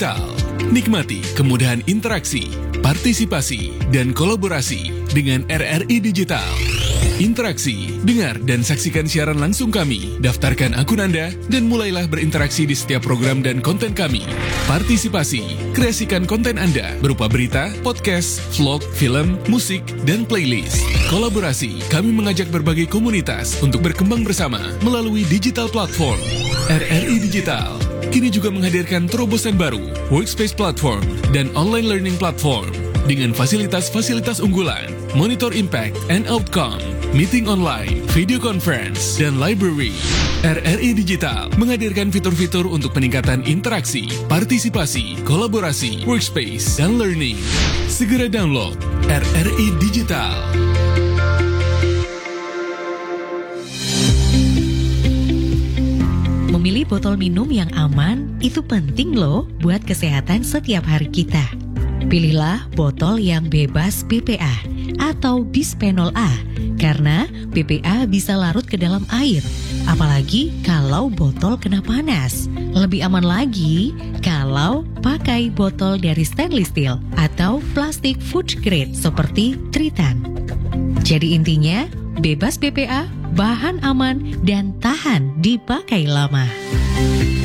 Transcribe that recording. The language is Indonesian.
Digital. Nikmati kemudahan interaksi, partisipasi, dan kolaborasi dengan RRI Digital. Interaksi, dengar dan saksikan siaran langsung kami, daftarkan akun Anda, dan mulailah berinteraksi di setiap program dan konten kami. Partisipasi, kreasikan konten Anda berupa berita, podcast, vlog, film, musik, dan playlist. Kolaborasi, kami mengajak berbagai komunitas untuk berkembang bersama melalui digital platform. RRI Digital kini juga menghadirkan terobosan baru, workspace platform, dan online learning platform dengan fasilitas-fasilitas unggulan, monitor impact and outcome, meeting online, video conference, dan library. RRI Digital menghadirkan fitur-fitur untuk peningkatan interaksi, partisipasi, kolaborasi, workspace, dan learning. Segera download RRI Digital. Memilih botol minum yang aman itu penting loh buat kesehatan setiap hari kita. Pilihlah botol yang bebas BPA atau bisphenol A karena BPA bisa larut ke dalam air, apalagi kalau botol kena panas. Lebih aman lagi kalau pakai botol dari stainless steel atau plastik food grade seperti Tritan. Jadi intinya, bebas BPA, bahan aman, dan tahan dipakai lama.